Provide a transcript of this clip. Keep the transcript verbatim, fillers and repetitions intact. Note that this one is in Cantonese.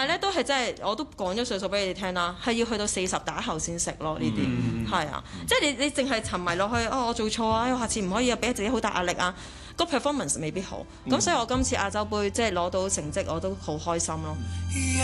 係咧都係真係，我都講咗歲數俾你哋聽啦，係要去到四十打後先食咯呢啲，係、嗯、啊，嗯、即係你你淨係沉迷落去，哦我做錯啊，我下次唔可以啊，俾自己好大壓力啊，個 performance 未必好，咁、嗯、所以我今次亞洲杯即係攞到成績我都好開心咯。